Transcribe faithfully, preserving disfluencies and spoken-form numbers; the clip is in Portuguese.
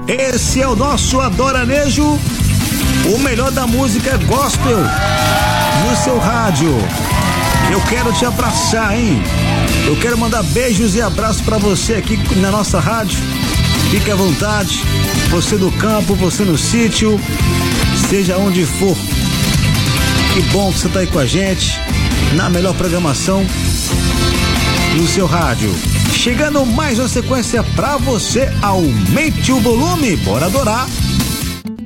Esse é o nosso Adoranejo, o melhor da música gospel no seu rádio. Eu quero te abraçar, hein? Eu quero mandar beijos e abraços pra você aqui na nossa rádio. Fique à vontade, você do campo, você no sítio, seja onde for. Que bom que você tá aí com a gente, na melhor programação no seu rádio. Chegando mais uma sequência pra você, aumente o volume, bora adorar.